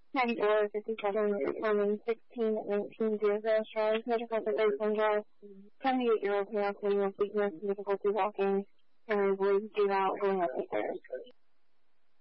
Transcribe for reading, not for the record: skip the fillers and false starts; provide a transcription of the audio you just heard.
94, 57, performing 16 at 19 Deergrass Drive, medical to Baseline Drive, 78-year-old male, feeling of weakness and difficulty walking, and would give out going up the stairs.